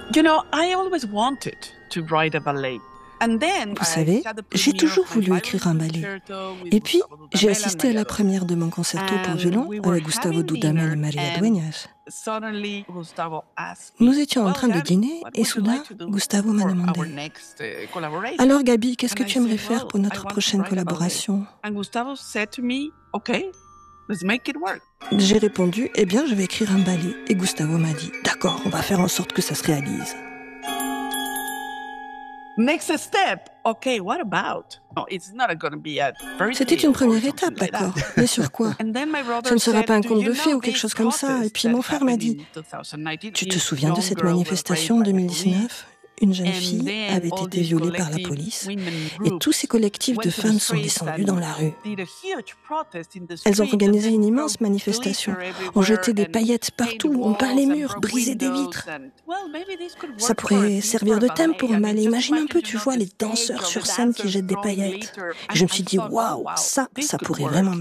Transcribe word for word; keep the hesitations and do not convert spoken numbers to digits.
You know, I always wanted to write a ballet. Vous savez, j'ai toujours voulu écrire un ballet. Et puis, j'ai assisté à la première de mon concerto pour violon avec Gustavo Dudamel et Maria Dueñas. Nous étions en train de dîner et soudain, Gustavo m'a demandé « Alors Gabi, qu'est-ce que tu aimerais faire pour notre prochaine collaboration ?» J'ai répondu « Eh bien, je vais écrire un ballet. » Et Gustavo m'a dit « D'accord, on va faire en sorte que ça se réalise. » C'était une première étape, d'accord. Mais sur quoi? Ce ne sera pas un conte de fées ou quelque chose comme ça. Et puis mon frère m'a dit, tu te souviens de cette manifestation en deux mille dix-neuf? Une jeune fille avait été violée par la police et tous ces collectifs de femmes sont descendus dans la rue. Elles ont organisé une immense manifestation, ont jeté des paillettes partout, ont peint les murs, brisé des vitres. Ça pourrait servir de thème pour un ballet. Imagine un peu, tu vois, les danseurs sur scène qui jettent des paillettes. Et je me suis dit, waouh, ça, ça pourrait vraiment